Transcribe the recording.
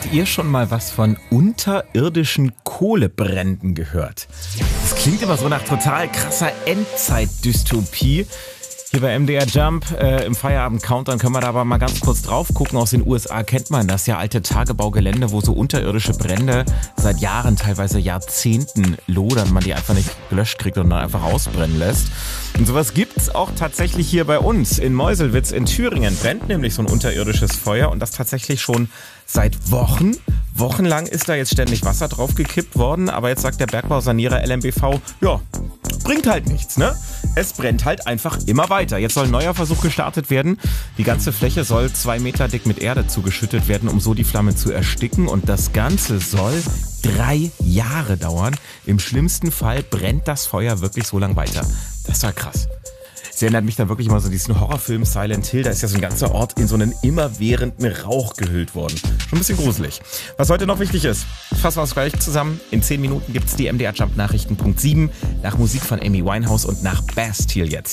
ihr schon mal was von unterirdischen Kohlebränden gehört? Das klingt immer so nach total krasser Endzeit-Dystopie. Hier bei MDR Jump im Feierabend-Countdown können wir da aber mal ganz kurz drauf gucken. Aus den USA kennt man das ja, alte Tagebaugelände, wo so unterirdische Brände seit Jahren, teilweise Jahrzehnten lodern, man die einfach nicht gelöscht kriegt und dann einfach ausbrennen lässt. Und sowas gibt's auch tatsächlich hier bei uns in Meuselwitz in Thüringen. Brennt nämlich so ein unterirdisches Feuer und das tatsächlich schon seit Wochen. Wochenlang ist da jetzt ständig Wasser drauf gekippt worden, aber jetzt sagt der Bergbausanierer LMBV, ja, bringt halt nichts, ne? Es brennt halt einfach immer weiter. Jetzt soll ein neuer Versuch gestartet werden. Die ganze Fläche soll 2 Meter dick mit Erde zugeschüttet werden, um so die Flamme zu ersticken. Und das Ganze soll 3 Jahre dauern. Im schlimmsten Fall brennt das Feuer wirklich so lang weiter. Das ist ja krass. Es erinnert mich da wirklich immer so an diesen Horrorfilm Silent Hill. Da ist ja so ein ganzer Ort in so einen immerwährenden Rauch gehüllt worden. Schon ein bisschen gruselig. Was heute noch wichtig ist, fassen wir es gleich zusammen. In 10 Minuten gibt's die MDR Jump Nachrichten Punkt 7 nach Musik von Amy Winehouse und nach Bastille jetzt.